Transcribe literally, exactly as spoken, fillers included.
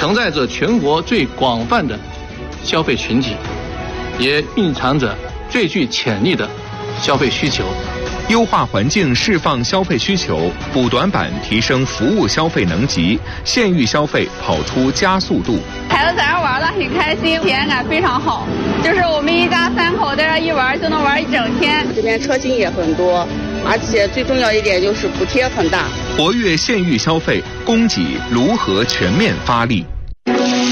承载着全国最广泛的消费群体，也蕴藏着最具潜力的消费需求。 优化环境，释放消费需求，补短板，提升服务消费能级，县域消费跑出加速度。 孩子在这玩得很开心，体验感非常好。就是我们一家三口在这一玩就能玩一整天。 这边车型也很多，而且最重要一点就是补贴很大。 活跃县域消费，供给如何全面发力？